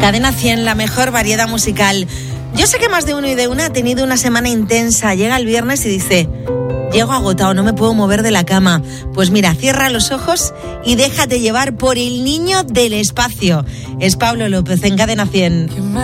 Cadena 100, la mejor variedad musical. Yo sé que más de uno y de una ha tenido una semana intensa. Llega el viernes y dice: llego agotado, no me puedo mover de la cama. Pues mira, cierra los ojos y déjate llevar por el niño del espacio. Es Pablo López en Cadena 100.